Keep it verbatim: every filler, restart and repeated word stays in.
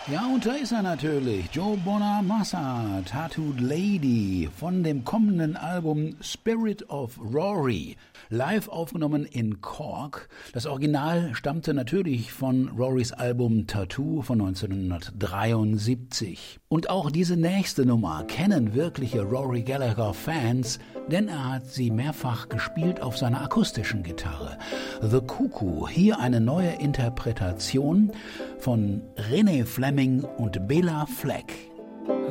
Ja, und da ist er natürlich, Joe Bonamassa, Tattooed Lady, von dem kommenden Album Spirit of Rory, live aufgenommen in Cork. Das Original stammte natürlich von Rorys Album Tattoo von neunzehnhundertdreiundsiebzig. Und auch diese nächste Nummer kennen wirkliche Rory Gallagher-Fans, denn er hat sie mehrfach gespielt auf seiner akustischen Gitarre. The Cuckoo, hier eine neue Interpretation von René Fleming und Bela Fleck.